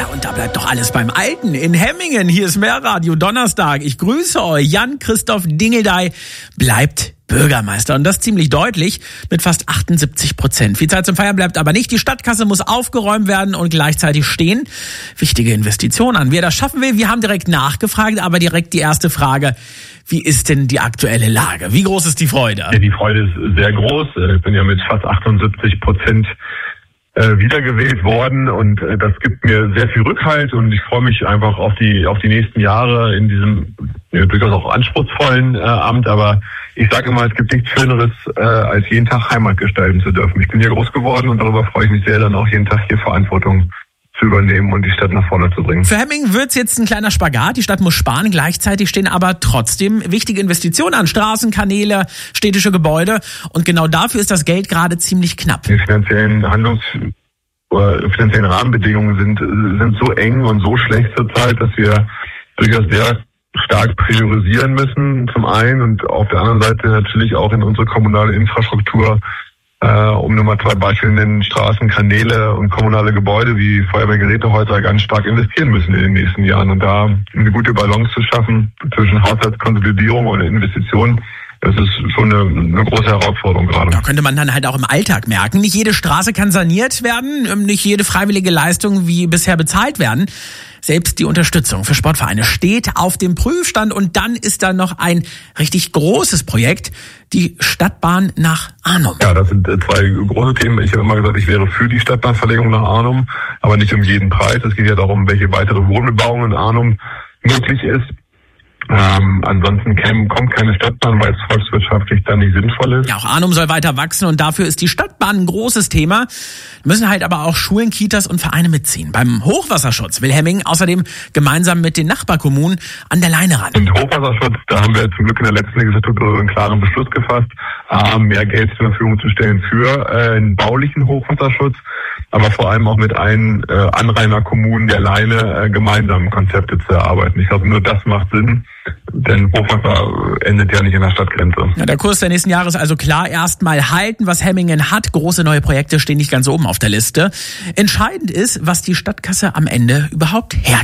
Na und da bleibt doch alles beim Alten. In Hemmingen, hier ist Mehrradio Donnerstag. Ich grüße euch. Jan-Christoph Dingeldey bleibt Bürgermeister. Und das ziemlich deutlich mit fast 78%. Viel Zeit zum Feiern bleibt aber nicht. Die Stadtkasse muss aufgeräumt werden und gleichzeitig stehen wichtige Investitionen an. Wie er das schaffen will, wir haben direkt nachgefragt, aber direkt die erste Frage. Wie ist denn die aktuelle Lage? Wie groß ist die Freude? Ja, die Freude ist sehr groß. Ich bin ja mit fast 78% wiedergewählt worden und das gibt mir sehr viel Rückhalt und ich freue mich einfach auf die nächsten Jahre in diesem durchaus auch anspruchsvollen Amt, aber ich sage immer, es gibt nichts Schöneres, als jeden Tag Heimat gestalten zu dürfen. Ich bin hier groß geworden und darüber freue ich mich sehr, dann auch jeden Tag hier Verantwortung zu übernehmen und die Stadt nach vorne zu bringen. Für Hemmingen wird's jetzt ein kleiner Spagat. Die Stadt muss sparen, gleichzeitig stehen aber trotzdem wichtige Investitionen an. Straßen, Kanäle, städtische Gebäude. Und genau dafür ist das Geld gerade ziemlich knapp. Die finanziellen Rahmenbedingungen sind so eng und so schlecht zurzeit, dass wir durchaus sehr stark priorisieren müssen, zum einen, und auf der anderen Seite natürlich auch in unsere kommunale Infrastruktur, um nur mal 2 Beispiele nennen, Straßen, Kanäle und kommunale Gebäude wie Feuerwehrgerätehäuser ganz stark investieren müssen in den nächsten Jahren. Und da eine gute Balance zu schaffen zwischen Haushaltskonsolidierung und Investitionen, das ist schon eine große Herausforderung gerade. Da könnte man dann halt auch im Alltag merken. Nicht jede Straße kann saniert werden, nicht jede freiwillige Leistung wie bisher bezahlt werden. Selbst die Unterstützung für Sportvereine steht auf dem Prüfstand. Und dann ist da noch ein richtig großes Projekt, die Stadtbahn nach Arnum. Ja, das sind 2 große Themen. Ich habe immer gesagt, ich wäre für die Stadtbahnverlegung nach Arnum, aber nicht um jeden Preis. Es geht ja darum, welche weitere Wohnbebauung in Arnum möglich ist. Ansonsten kommt keine Stadtbahn, weil es volkswirtschaftlich dann nicht sinnvoll ist. Ja, auch Arnum soll weiter wachsen und dafür ist die Stadtbahn ein großes Thema. Müssen halt aber auch Schulen, Kitas und Vereine mitziehen. Beim Hochwasserschutz will Hemmingen außerdem gemeinsam mit den Nachbarkommunen an der Leine ran. Und Hochwasserschutz, da haben wir zum Glück in der letzten Legislatur einen klaren Beschluss gefasst, mehr Geld zur Verfügung zu stellen für einen baulichen Hochwasserschutz, aber vor allem auch mit allen Anrainerkommunen der Leine gemeinsam Konzepte zu erarbeiten. Ich glaube, nur das macht Sinn, denn Hochwasser endet ja nicht in der Stadtgrenze. Ja, der Kurs der nächsten Jahre ist also klar, erstmal halten, was Hemmingen hat. Große neue Projekte stehen nicht ganz oben auf der Liste. Entscheidend ist, was die Stadtkasse am Ende überhaupt hergibt.